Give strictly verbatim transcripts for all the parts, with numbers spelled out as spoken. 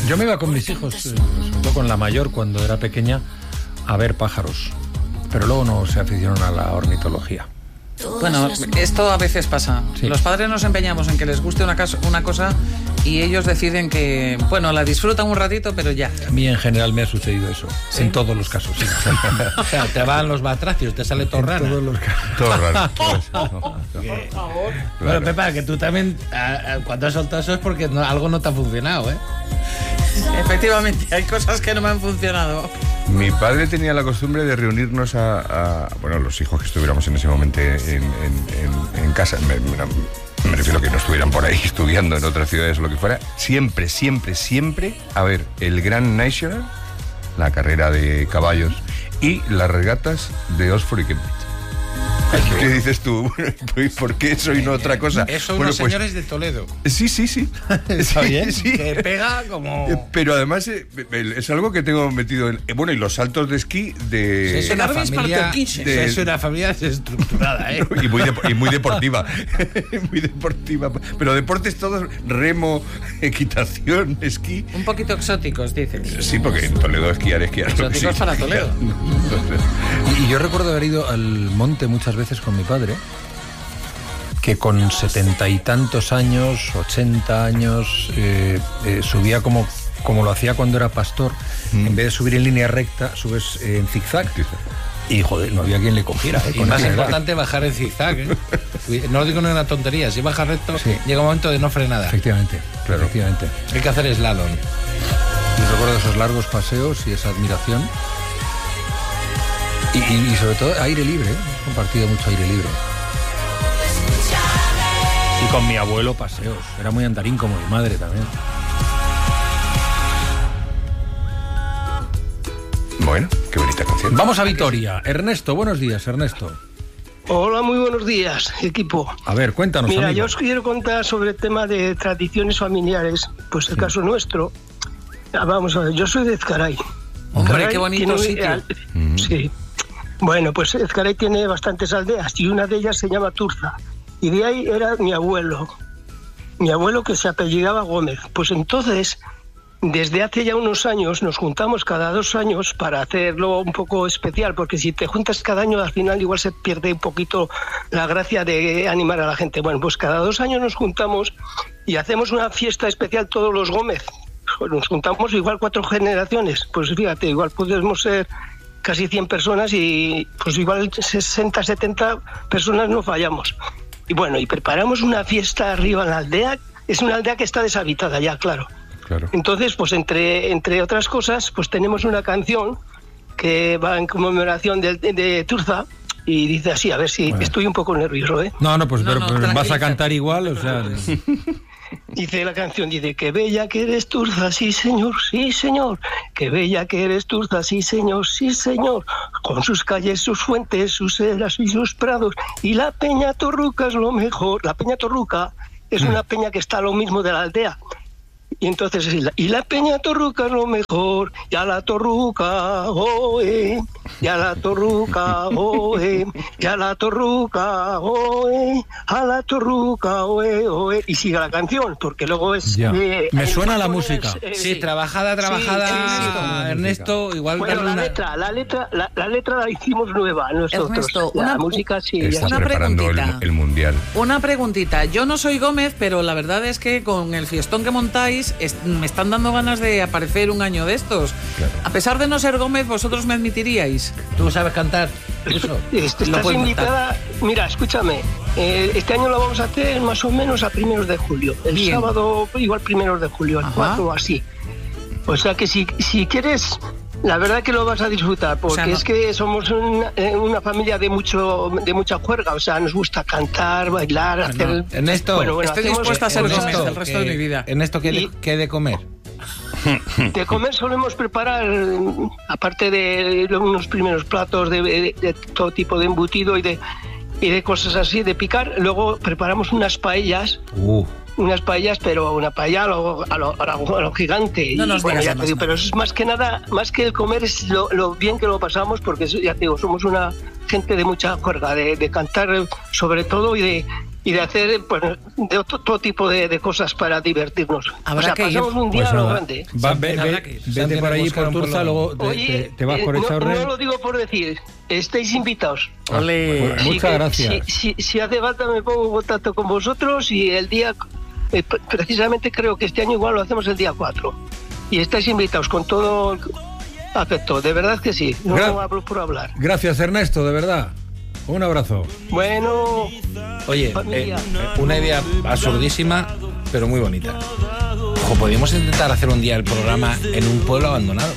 Yo me iba con mis hijos, sobre todo con la mayor, cuando era pequeña, a ver pájaros. Pero luego no se aficionaron a la ornitología. Bueno, esto a veces pasa. Sí. Los padres nos empeñamos en que les guste una, casa, una cosa y ellos deciden que, bueno, la disfrutan un ratito, pero ya. A mí en general me ha sucedido eso, ¿sí? En todos los casos. Sí. O sea, te van los batracios, te sale todo raro. En todos los casos. Todo raro. Por favor. Bueno, Pepa, que tú también, cuando has soltado eso es porque no, algo no te ha funcionado, ¿eh? Efectivamente, hay cosas que no me han funcionado. Mi padre tenía la costumbre de reunirnos a, a bueno, los hijos que estuviéramos en ese momento en, en, en, en casa. Me, me, me refiero a que no estuvieran por ahí estudiando en otras ciudades o lo que fuera. Siempre, siempre, siempre a ver el Grand National, la carrera de caballos, y las regatas de Oxford y Cambridge. ¿Qué dices tú? ¿Por qué eso y no otra cosa? Eso bueno, unos pues, señores de Toledo. Sí, sí, sí. Está sí, bien, sí. Que pega como... Pero además eh, es algo que tengo metido en... Bueno, y los saltos de esquí de... Es una familia, de, es una familia desestructurada, ¿eh? Y muy, de, y muy deportiva. Muy deportiva. Pero deportes todos, remo, equitación, esquí. Un poquito exóticos, dices. Sí, porque en Toledo esquiar, esquiar. Exóticos sí, para Toledo. Entonces, y yo recuerdo haber ido al monte muchas veces con mi padre, que con setenta y tantos años, ochenta años, eh, eh, subía como, como lo hacía cuando era pastor. Mm. En vez de subir en línea recta, subes eh, en zigzag. Y joder, no había quien le cogiera. ¿eh? Y más importante, bajar en zigzag. ¿eh? No lo digo en una tontería, si bajas recto, sí. Llega un momento de no frenada. Efectivamente, claro. Efectivamente. Hay que hacer slalom. Y recuerdo esos largos paseos y esa admiración. Y, y, y sobre todo aire libre, ¿eh? He compartido mucho aire libre. Y con mi abuelo paseos. Era muy andarín como mi madre también. Bueno, qué bonita canción. Vamos a Vitoria. Ernesto, buenos días, Ernesto. Hola, muy buenos días, equipo. A ver, cuéntanos, Mira, amigo. yo os quiero contar sobre el tema de tradiciones familiares. Pues el sí. caso nuestro. Vamos a ver, yo soy de Ezcaray. Hombre, Ezcaray qué bonito tiene, sitio. Eh, mm. Sí. Bueno, pues Ezcaray tiene bastantes aldeas y una de ellas se llama Turza. Y de ahí era mi abuelo. Mi abuelo que se apellidaba Gómez. Pues entonces, desde hace ya unos años, nos juntamos cada dos años para hacerlo un poco especial, porque si te juntas cada año, al final igual se pierde un poquito la gracia de animar a la gente. Bueno, pues cada dos años nos juntamos y hacemos una fiesta especial todos los Gómez. Nos juntamos igual cuatro generaciones. Pues fíjate, igual podemos ser casi cien personas y pues igual sesenta, setenta personas no fallamos. Y bueno, y preparamos una fiesta arriba en la aldea. Es una aldea que está deshabitada ya, claro. Claro. Entonces, pues entre, entre otras cosas, pues tenemos una canción que va en conmemoración de, de, de Turza y dice así, a ver si bueno. Estoy un poco nervioso, ¿eh? No, no, pues no, pero, no, pero vas a cantar igual, o sea... Dice la canción, dice, qué bella que eres Turza, sí señor, sí señor, qué bella que eres Turza, sí señor, sí señor, con sus calles, sus fuentes, sus eras y sus prados, y la Peña Torruca es lo mejor. La Peña Torruca es mm. una peña que está a lo mismo de la aldea. Y entonces, y la Peña Torruca es lo mejor, ya la Torruca, oe, ya la Torruca, oe, ya la Torruca, oe, a la Torruca, oe, oe. Y sigue la canción, porque luego es... Eh, Me suena la música. Es, eh, sí, trabajada, trabajada, sí, sí, sí, Ernesto, igual... Bueno, la, una... letra, la, letra, la, la letra la hicimos nueva nosotros. Ernesto, la una, música sí. Está una preparando el, el Mundial. Una preguntita. Yo no soy Gómez, pero la verdad es que con el fiestón que montáis... Es, me están dando ganas de aparecer un año de estos. Claro. A pesar de no ser Gómez, ¿vosotros me admitiríais? ¿Tú sabes cantar? Eso. Estás invitada. Cantar. Mira, escúchame. Eh, este año lo vamos a hacer más o menos a primeros de julio. El Bien. sábado, igual primeros de julio, el cuatro o así. O sea que si, si quieres... La verdad que lo vas a disfrutar, porque o sea, no. es que somos una, una familia de mucho de mucha juerga, o sea, nos gusta cantar, bailar, bueno, hacer... Ernesto, bueno, bueno, estoy dispuesta a ser Gómez el resto que, de mi vida. Ernesto, ¿qué, y, de, ¿qué de comer? De comer solemos preparar, aparte de unos primeros platos de, de, de todo tipo de embutido y de, y de cosas así, de picar, luego preparamos unas paellas... Uh. Unas paellas, pero una paella a lo, a lo, a lo, a lo gigante. No nos bueno, ya te digo, pero es más que nada, más que el comer, es lo, lo bien que lo pasamos, porque ya te digo, somos una gente de mucha juerga, de, de cantar sobre todo y de, y de hacer pues, de otro, todo tipo de, de cosas para divertirnos. Habrá o sea, que pasamos ir. un día Pues a lo nada. grande. Va, ve, Habrá ve, que ir. vete por allí por Turza, luego te, Oye, te, te vas por eh, no, Echaurren. no lo digo por decir, estáis invitados. Ole. Pues Sí muchas que- gracias. Si, si, si hace falta me pongo en contacto con vosotros y el día, eh, pre- precisamente creo que este año igual lo hacemos el día cuatro. Y estáis invitados con todo el afecto, de verdad que sí, no Gra- hablo por hablar. Gracias, Ernesto, de verdad. Un abrazo. Bueno, Oye, Familia. eh, una idea absurdísima, pero muy bonita. Ojo, podríamos intentar hacer un día el programa en un pueblo abandonado.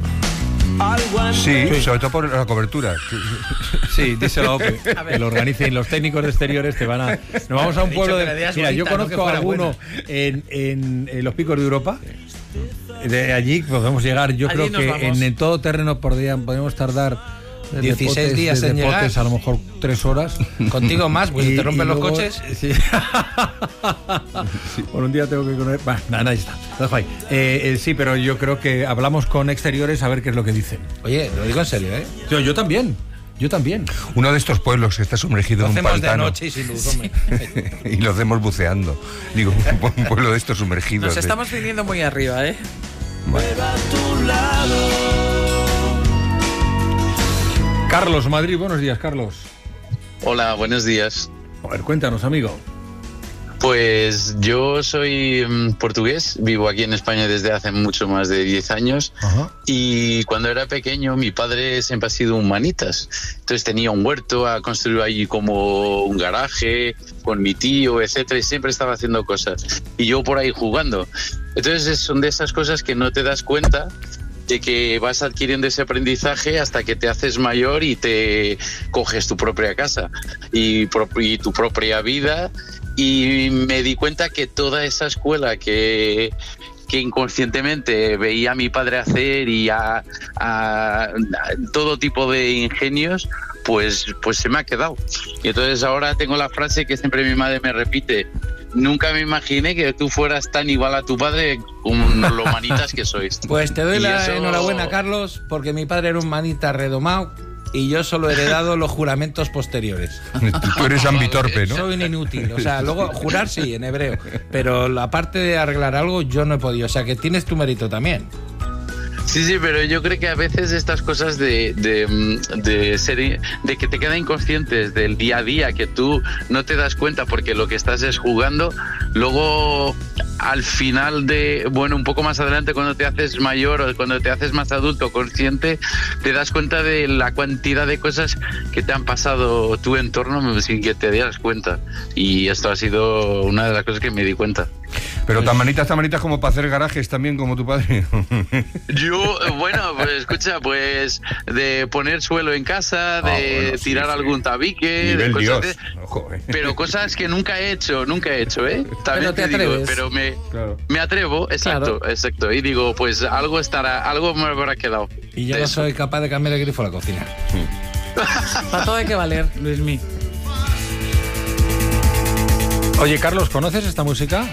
Sí, sobre todo por la cobertura. Sí. Sí, díselo a Ope, que lo organicen. Los técnicos de exteriores te van a... Nos vamos a un He pueblo dicho que la de... idea es Mira, yo bonita, no conozco que a fuera alguno en, en, en los picos de Europa. De allí podemos llegar, yo Allí creo nos que vamos. en el todo terreno podríamos, podemos tardar... desde dieciséis Potes- días desde en llegar. Potes, a lo mejor tres horas. Contigo más, pues Y- interrumpen y los luego- coches. Sí. Por un día tengo que comer. Bah, nada, ahí está. Lo dejo ahí. Eh, eh, sí, pero yo creo que hablamos con exteriores a ver qué es lo que dicen. Oye, lo digo en serio, ¿eh? Yo, yo también. Yo también. Uno de estos pueblos que está sumergido Lo en un hacemos de pantano. noche y sin luz, hombre. Y lo hacemos buceando. Digo, un pueblo de estos sumergidos. Nos de- estamos viniendo muy arriba, ¿eh? Carlos, Madrid. Buenos días, Carlos. Hola, buenos días. A ver, cuéntanos, amigo. Pues yo soy mm, portugués, vivo aquí en España desde hace mucho más de diez años Ajá. y cuando era pequeño mi padre siempre ha sido un manitas, entonces tenía un huerto, ha construido allí como un garaje con mi tío, etcétera, y siempre estaba haciendo cosas y yo por ahí jugando. Entonces son de esas cosas que no te das cuenta de que vas adquiriendo ese aprendizaje hasta que te haces mayor y te coges tu propia casa y, pro- y tu propia vida. Y me di cuenta que toda esa escuela que, que inconscientemente veía a mi padre hacer y a, a- a todo tipo de ingenios, pues, pues se me ha quedado. Y entonces ahora tengo la frase que siempre mi madre me repite: nunca me imaginé que tú fueras tan igual a tu padre como lo manitas que sois. Pues te doy Y la eso- enhorabuena, Carlos, porque mi padre era un manita redomado y yo solo he heredado los juramentos posteriores. Tú eres ambitorpe, ¿no? Soy un inútil. O sea, luego jurar sí, en hebreo. Pero la parte de arreglar algo yo no he podido. O sea, que tienes tu mérito también. Sí, sí, pero yo creo que a veces estas cosas de, de, mm, de ser, de que te quedan inconscientes del día a día, que tú no te das cuenta porque lo que estás es jugando, luego al final de, bueno, un poco más adelante cuando te haces mayor o cuando te haces más adulto, consciente, te das cuenta de la cantidad de cosas que te han pasado tu entorno sin que te dieras cuenta. Y esto ha sido una de las cosas que me di cuenta. Pero tan manitas, tan manitas como para hacer garajes también como tu padre. Yo, eh, bueno, pues escucha, pues de poner suelo en casa, de Ah, bueno, sí, tirar sí. algún tabique, de Nivel cosas Dios. de- Ojo, eh. pero cosas que nunca he hecho, nunca he hecho, ¿eh? También Pero te digo, atreves. pero me, Claro. me atrevo, exacto, Claro. exacto. Y digo, pues algo estará, algo me habrá quedado. Y yo de no eso. soy capaz de cambiar el grifo a la cocina. Para todo hay que valer, Luismi. Oye, Carlos, ¿conoces esta música?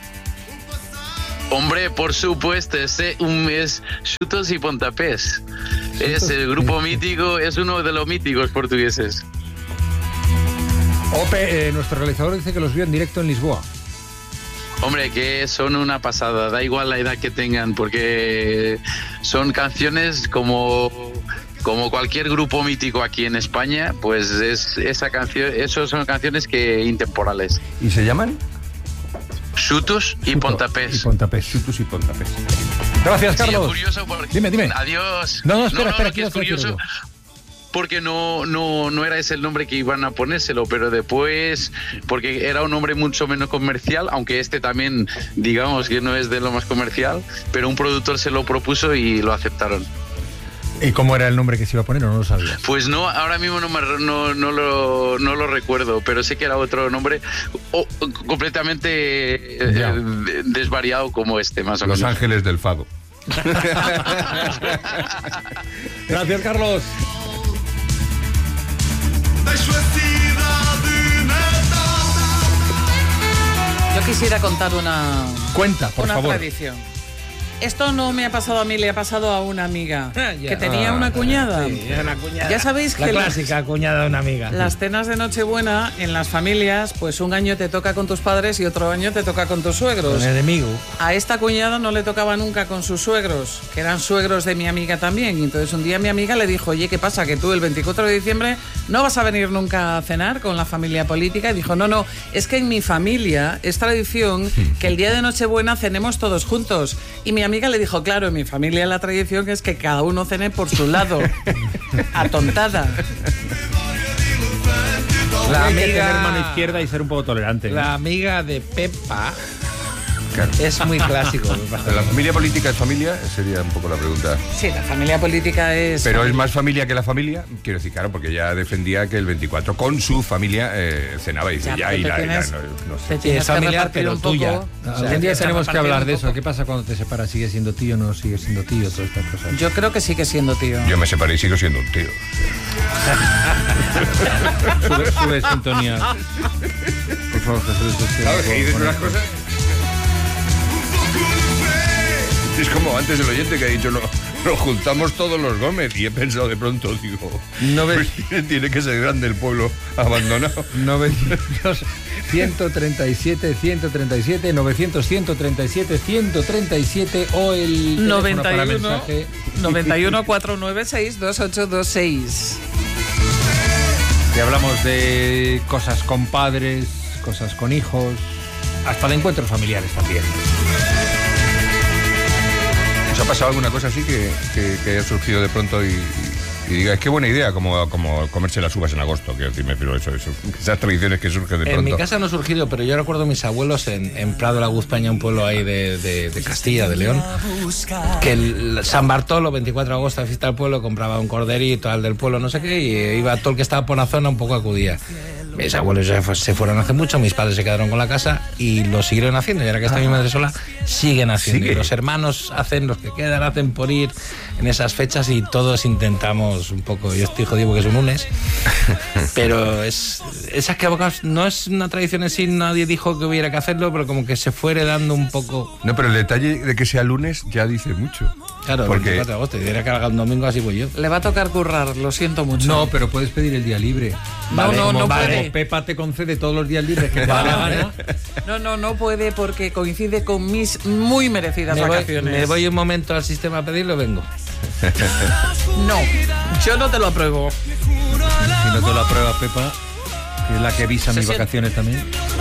Hombre, por supuesto, ese un es Chutos y Pontapés. Es el grupo mítico, es uno de los míticos portugueses. Ope, eh, nuestro realizador dice que los vio en directo en Lisboa. Hombre, que son una pasada, da igual la edad que tengan, porque son canciones como, como cualquier grupo mítico aquí en España, pues es esa canción, esos son canciones que intemporales. ¿Y se llaman? Chutos y Chuto Pontapés. Y Pontapés. Chutus y Pontapés. Gracias, Sí, Carlos. es curioso porque... Dime, dime. Adiós. No, no, espera, espera, que quiero es decir curioso algo. porque no, no, no era ese el nombre que iban a ponérselo, pero después, porque era un nombre mucho menos comercial, aunque este también, digamos que no es de lo más comercial, pero un productor se lo propuso y lo aceptaron. ¿Y cómo era el nombre que se iba a poner o no lo sabías? Pues no, ahora mismo no, me, no, no, lo, no lo recuerdo, pero sé que era otro nombre o, completamente eh, Ya. de- desvariado como este, más o Los menos. Ángeles del Fado. Gracias, Carlos. Yo quisiera contar una, Cuenta, por una favor. tradición. Esto no me ha pasado a mí, le ha pasado a una amiga que tenía una cuñada. Sí, una cuñada. Ya sabéis la que clásica las, cuñada de una amiga. Las cenas de Nochebuena en las familias, pues un año te toca con tus padres y otro año te toca con tus suegros. Con el enemigo. A esta cuñada no le tocaba nunca con sus suegros, que eran suegros de mi amiga también. Y entonces un día mi amiga le dijo, oye, ¿qué pasa? Que tú el veinticuatro de diciembre no vas a venir nunca a cenar con la familia política. Y dijo, no, no, es que en mi familia es tradición que el día de Nochebuena cenemos todos juntos. Y mi amiga le dijo, claro, en mi familia la tradición es que cada uno cene por su lado. Atontada. La Hay que tener amiga, mano izquierda y ser un poco tolerante. la amiga de Pepa Claro. es muy clásico. ¿La familia política es familia? Sería un poco la pregunta. Sí, la familia política es... Pero es más familia que la familia, quiero decir, claro, porque ella defendía que el veinticuatro con su familia eh, cenaba y dice, Ya, ya, pero y te la, y la- tienes- no, no sé. te tienes es que familiar, repartir pero un poco. tuya. O sea, Algún día tienes tenemos que repartir hablar un de eso. poco. ¿Qué pasa cuando te separas? ¿Sigue siendo tío o no sigue siendo tío? Todas estas cosas. Yo creo que sigue siendo tío. Yo me separé y sigo siendo un tío. Sube, sube sintonía. Por favor, Jesús. ¿Sabes? Que dices unas cosas. Es como antes el oyente que ha dicho, no, nos juntamos todos los Gómez. Y he pensado de pronto, digo, No ves- pues tiene, tiene que ser grande el pueblo abandonado. novecientos, ciento treinta y siete, ciento treinta y siete, novecientos, ciento treinta y siete, ciento treinta y siete o el teléfono noventa para y uno, mensaje. noventa y uno, cuatrocientos noventa y seis, veintiocho veintiséis. Y hablamos de cosas con padres, cosas con hijos, hasta de encuentros familiares también. ¿Os ha pasado alguna cosa así que, que, que haya surgido de pronto y, y, y digáis, qué buena idea, como, como comerse las uvas en agosto? Quiero decir, me refiero a eso, eso, esas tradiciones que surgen de En pronto. mi casa no ha surgido, pero yo recuerdo a mis abuelos en, en Prado la Guzpaña, un pueblo ahí de, de- de Castilla, de León, que el San Bartolo, veinticuatro de agosto, la fiesta del pueblo, compraba un corderito al del pueblo, no sé qué, y iba todo el que estaba por la zona un poco acudía. Mis abuelos ya fu- se fueron hace mucho, mis padres se quedaron con la casa y lo siguieron haciendo. Y ahora que está mi madre sola, siguen haciendo. Sigue. Y los hermanos hacen, los que quedan hacen por ir en esas fechas y todos intentamos un poco. Yo estoy jodido porque es un lunes, pero es esas que no es una tradición en sí, nadie dijo que hubiera que hacerlo, pero como que se fuere dando un poco. No, pero el detalle de que sea lunes ya dice mucho. Claro, el Porque- veinticuatro de agosto, y diría que haga un domingo, así voy yo. Le va a tocar currar, lo siento mucho. No, pero puedes pedir el día libre. No, Vale, no, como no vale. puede. Como Pepa te concede todos los días libres que te da la gana. No, no, no puede porque coincide con mis muy merecidas Me voy, vacaciones. me voy un momento al sistema a pedirlo, vengo. No, yo no te lo apruebo. Si no te lo aprueba Pepa, que es la que visa Se mis siente- vacaciones también.